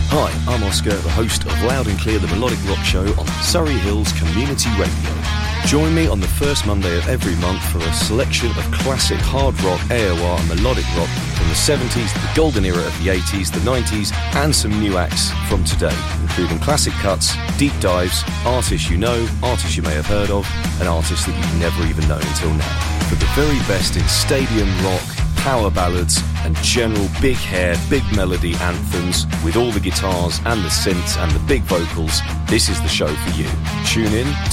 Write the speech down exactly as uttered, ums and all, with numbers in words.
Hi, I'm Oscar, the host of Loud and Clear, the melodic rock show on Surrey Hills Community Radio. Join me on the first Monday of every month for a selection of classic hard rock, A O R and melodic rock from the seventies, the golden era of the eighties, the nineties and some new acts from today, including classic cuts, deep dives, artists you know, artists you may have heard of and artists that you've never even known until now. For the very best in stadium rock, power ballads and general big hair, big melody anthems with all the guitars and the synths and the big vocals, this is the show for you. Tune in